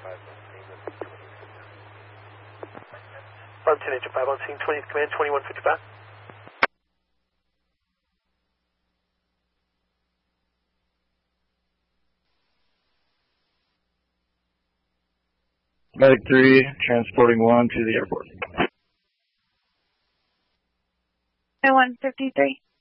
10 Engine 5 on scene, 20th command, 2155. Medic 3, transporting 1 to the airport. 153.